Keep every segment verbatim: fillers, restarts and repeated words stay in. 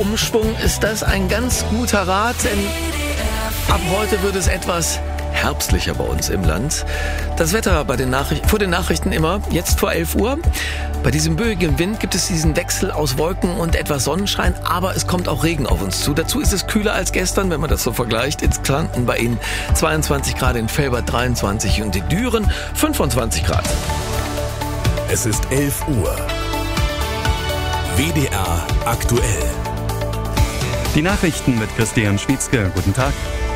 Umschwung ist das ein ganz guter Rat, denn ab heute wird es etwas herbstlicher bei uns im Land. Das Wetter bei den Nachrichten, vor den Nachrichten immer, jetzt vor elf Uhr. Bei diesem böigen Wind gibt es diesen Wechsel aus Wolken und etwas Sonnenschein, aber es kommt auch Regen auf uns zu. Dazu ist es kühler als gestern, wenn man das so vergleicht. Ins Klanten bei Ihnen zweiundzwanzig Grad, in Velbert dreiundzwanzig und in Düren fünfundzwanzig Grad. Es ist elf Uhr. W D R aktuell. Die Nachrichten mit Christian Schwietzke. Guten Tag.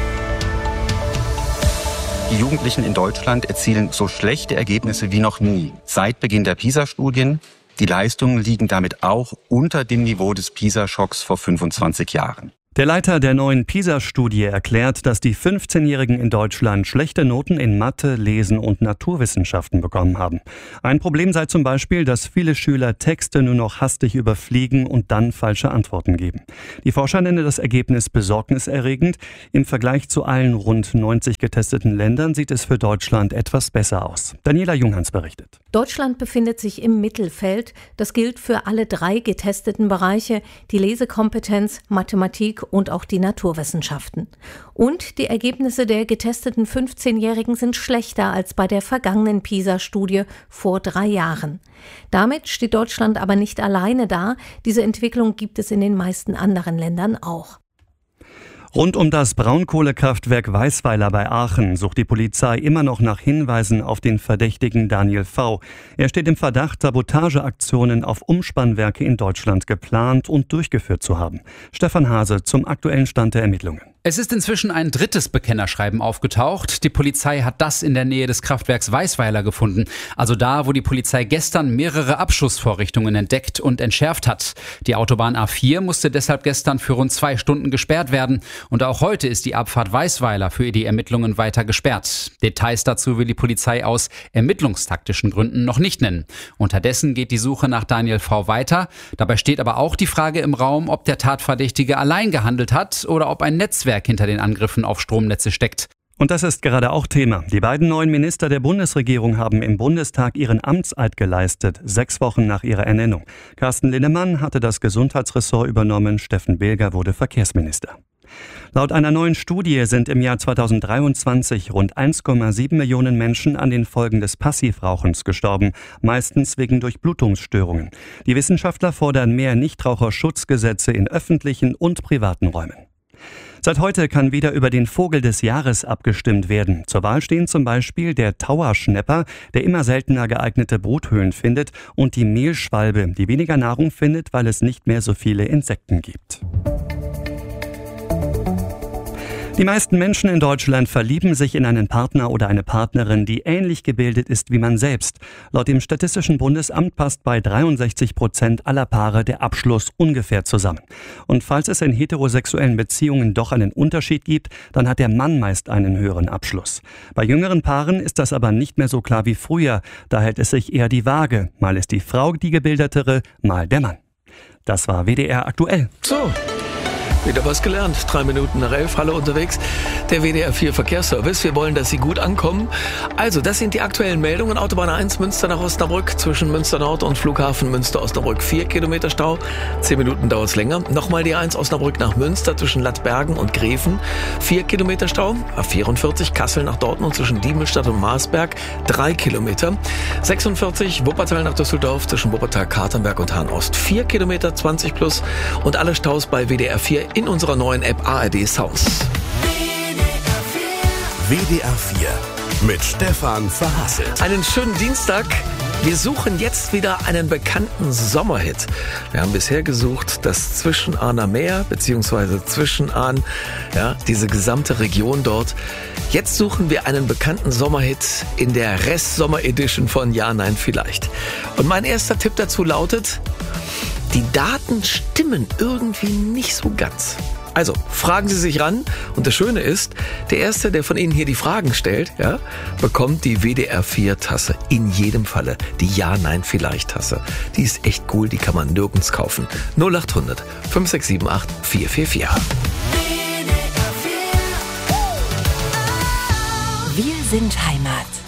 Die Jugendlichen in Deutschland erzielen so schlechte Ergebnisse wie noch nie. Seit Beginn der PISA-Studien. Die Leistungen liegen damit auch unter dem Niveau des PISA-Schocks vor fünfundzwanzig Jahren. Der Leiter der neuen PISA-Studie erklärt, dass die fünfzehnjährigen in Deutschland schlechte Noten in Mathe, Lesen und Naturwissenschaften bekommen haben. Ein Problem sei zum Beispiel, dass viele Schüler Texte nur noch hastig überfliegen und dann falsche Antworten geben. Die Forscher nennen das Ergebnis besorgniserregend. Im Vergleich zu allen rund neunzig getesteten Ländern sieht es für Deutschland etwas besser aus. Daniela Junghans berichtet. Deutschland befindet sich im Mittelfeld. Das gilt für alle drei getesteten Bereiche, die Lesekompetenz, Mathematik und auch die Naturwissenschaften. Und die Ergebnisse der getesteten fünfzehnjährigen sind schlechter als bei der vergangenen PISA-Studie vor drei Jahren. Damit steht Deutschland aber nicht alleine da. Diese Entwicklung gibt es in den meisten anderen Ländern auch. Rund um das Braunkohlekraftwerk Weißweiler bei Aachen sucht die Polizei immer noch nach Hinweisen auf den Verdächtigen Daniel V. Er steht im Verdacht, Sabotageaktionen auf Umspannwerke in Deutschland geplant und durchgeführt zu haben. Stefan Hase zum aktuellen Stand der Ermittlungen. Es ist inzwischen ein drittes Bekennerschreiben aufgetaucht. Die Polizei hat das in der Nähe des Kraftwerks Weißweiler gefunden. Also da, wo die Polizei gestern mehrere Abschussvorrichtungen entdeckt und entschärft hat. Die Autobahn A vier musste deshalb gestern für rund zwei Stunden gesperrt werden. Und auch heute ist die Abfahrt Weißweiler für die Ermittlungen weiter gesperrt. Details dazu will die Polizei aus ermittlungstaktischen Gründen noch nicht nennen. Unterdessen geht die Suche nach Daniel V. weiter. Dabei steht aber auch die Frage im Raum, ob der Tatverdächtige allein gehandelt hat oder ob ein Netzwerk hinter den Angriffen auf Stromnetze steckt. Und das ist gerade auch Thema. Die beiden neuen Minister der Bundesregierung haben im Bundestag ihren Amtseid geleistet, sechs Wochen nach ihrer Ernennung. Carsten Linnemann hatte das Gesundheitsressort übernommen, Steffen Bilger wurde Verkehrsminister. Laut einer neuen Studie sind im Jahr zweitausenddreiundzwanzig rund eins Komma sieben Millionen Menschen an den Folgen des Passivrauchens gestorben, meistens wegen Durchblutungsstörungen. Die Wissenschaftler fordern mehr Nichtraucherschutzgesetze in öffentlichen und privaten Räumen. Seit heute kann wieder über den Vogel des Jahres abgestimmt werden. Zur Wahl stehen zum Beispiel der Tauerschnäpper, der immer seltener geeignete Bruthöhlen findet, und die Mehlschwalbe, die weniger Nahrung findet, weil es nicht mehr so viele Insekten gibt. Die meisten Menschen in Deutschland verlieben sich in einen Partner oder eine Partnerin, die ähnlich gebildet ist wie man selbst. Laut dem Statistischen Bundesamt passt bei dreiundsechzig Prozent aller Paare der Abschluss ungefähr zusammen. Und falls es in heterosexuellen Beziehungen doch einen Unterschied gibt, dann hat der Mann meist einen höheren Abschluss. Bei jüngeren Paaren ist das aber nicht mehr so klar wie früher. Da hält es sich eher die Waage. Mal ist die Frau die gebildetere, mal der Mann. Das war W D R aktuell. So. Wieder was gelernt. Drei Minuten nach elf. Hallo unterwegs. Der W D R vier Verkehrsservice. Wir wollen, dass Sie gut ankommen. Also, das sind die aktuellen Meldungen. Autobahn eins Münster nach Osnabrück zwischen Münster Nord und Flughafen Münster-Osnabrück. Vier Kilometer Stau. Zehn Minuten dauert es länger. Nochmal die eins Osnabrück nach Münster zwischen Lattbergen und Greven. Vier Kilometer Stau. A vierundvierzig Kassel nach Dortmund zwischen Diemelstadt und Marsberg. Drei Kilometer. sechsundvierzig Wuppertal nach Düsseldorf zwischen Wuppertal, Katernberg und Hahn-Ost. Vier Kilometer, zwanzig plus. Und alle Staus bei W D R vier in unserer neuen App A R D Sounds. W D R vier mit Stefan Verhasselt. Einen schönen Dienstag. Wir suchen jetzt wieder einen bekannten Sommerhit. Wir haben bisher gesucht, das Zwischen-Ahner Meer, beziehungsweise Zwischen-Ahn, ja, diese gesamte Region dort. Jetzt suchen wir einen bekannten Sommerhit in der Rest-Sommer-Edition von Ja, Nein, Vielleicht. Und mein erster Tipp dazu lautet: Die Daten stimmen irgendwie nicht so ganz. Also, fragen Sie sich ran. Und das Schöne ist, der Erste, der von Ihnen hier die Fragen stellt, ja, bekommt die W D R vier Tasse. In jedem Falle. Die Ja, Nein, Vielleicht Tasse. Die ist echt cool, die kann man nirgends kaufen. null acht hundert fünf sechs sieben acht vier vier vier. Wir sind Heimat.